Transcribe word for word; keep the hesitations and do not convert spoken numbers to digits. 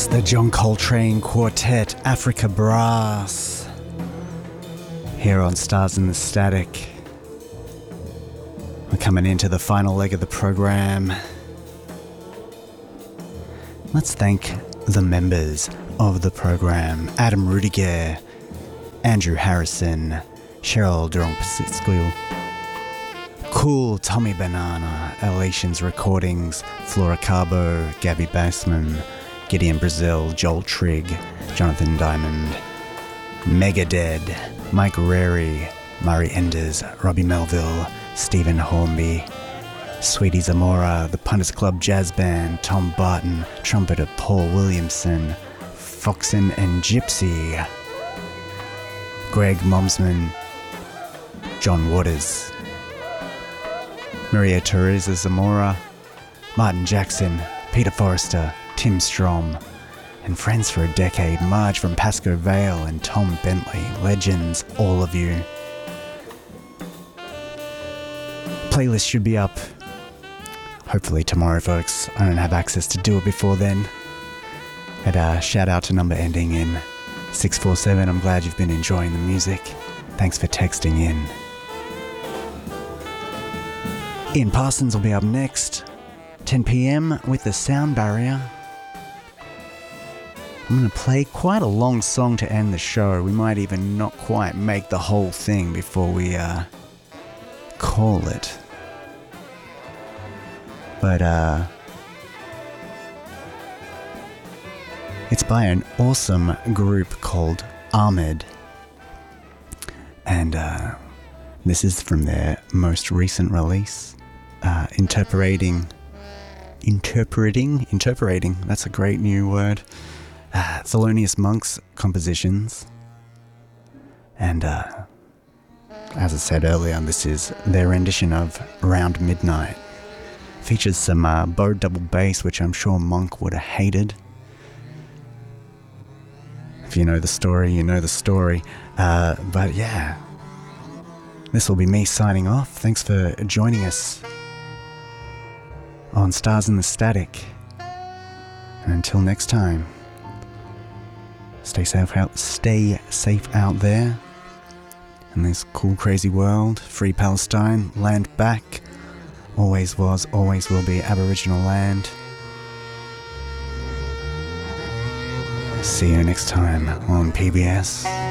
The John Coltrane Quartet, Africa Brass, here on Stars in the Static. We're coming into the final leg of the program. Let's thank the members of the program: Adam Rudiger, Andrew Harrison, Cheryl Durong-Pasitsquil, Cool, Tommy Banana, Elations Recordings, Flora Carbo, Gabby Bassman, Gideon Brazil, Joel Trigg, Jonathan Diamond, Megadead, Mike Rary, Murray Enders, Robbie Melville, Stephen Hornby, Sweetie Zamora, the Punters Club Jazz Band, Tom Barton, trumpeter Paul Williamson, Foxen and Gypsy, Greg Momsman, John Waters, Maria Teresa Zamora, Martin Jackson, Peter Forrester, Tim Strom, and friends for a decade, Marge from Pasco Vale and Tom Bentley. Legends, all of you. Playlist should be up hopefully tomorrow, folks. I don't have access to do it before then. But uh, shout out to number ending in six four seven. I'm glad you've been enjoying the music. Thanks for texting in. Ian Parsons will be up next, ten p.m. with The Sound Barrier. I'm going to play quite a long song to end the show. We might even not quite make the whole thing before we uh, call it. But uh, it's by an awesome group called Ahmed. And uh, this is from their most recent release, uh, interpreting, interpreting, interpreting, that's a great new word. Uh, Thelonious Monk's compositions. And uh, as I said earlier, this is their rendition of Round Midnight. Features some uh, bow double bass, which I'm sure Monk would have hated. If you know the story, you know the story. Uh, but yeah, this will be me signing off. Thanks for joining us on Stars in the Static. And until next time, Stay safe out, stay safe out there in this cool, crazy world. Free Palestine, land back. Always was, always will be Aboriginal land. See you next time on P B S.